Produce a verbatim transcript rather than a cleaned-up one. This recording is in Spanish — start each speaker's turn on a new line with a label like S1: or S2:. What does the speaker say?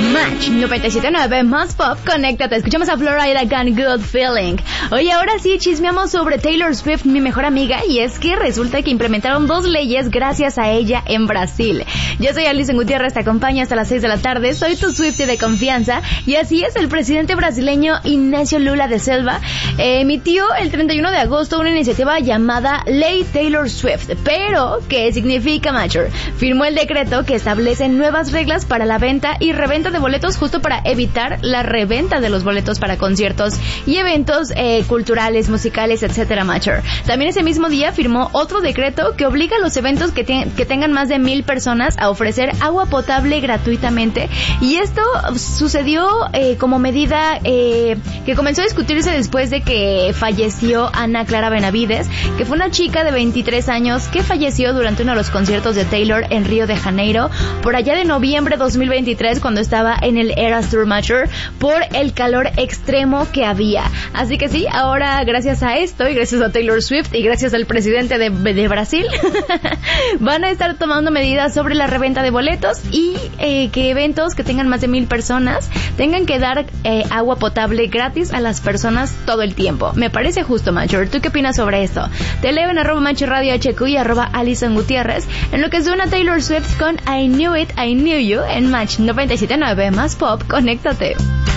S1: Match noventa y siete punto nueve más pop, conéctate. Escuchamos a Florida con Good Feeling. Oye, ahora sí chismeamos sobre Taylor Swift, mi mejor amiga, y es que resulta que implementaron dos leyes gracias a ella en Brasil. Yo soy Alison Gutiérrez, te acompaño hasta las seis de la tarde, soy tu Swiftie de confianza, y así es, el presidente brasileño Inácio Lula da Silva eh, emitió el treinta y uno de agosto una iniciativa llamada Ley Taylor Swift. Pero, ¿qué significa, Macher? Firmó el decreto que establece nuevas reglas para la venta y reventa de boletos, justo para evitar la reventa de los boletos para conciertos y eventos eh, culturales, musicales, etcétera, Macher. También ese mismo día firmó otro decreto que obliga a los eventos que, te- que tengan más de mil personas a ofrecer agua potable gratuitamente, y esto sucedió eh, como medida eh, que comenzó a discutirse después de que falleció Ana Clara Benavides, que fue una chica de veintitrés años que falleció durante uno de los conciertos de Taylor en Río de Janeiro, por allá de noviembre de dos mil veintitrés, cuando estaba en el Eras Tour Macher, por el calor extremo que había. Así que sí, ahora gracias a esto y gracias a Taylor Swift y gracias al presidente de, de Brasil van a estar tomando medidas sobre la reventa de boletos y eh, que eventos que tengan más de mil personas tengan que dar eh, agua potable gratis a las personas todo el tiempo. Me parece justo, Macher. ¿Tú qué opinas sobre esto? Te leo en arroba Macher Radio H Q y arroba Alison Gutiérrez, en lo que suena Taylor Swift con I Knew It, I Knew You en Match noventa y siete punto nueve más pop, conéctate.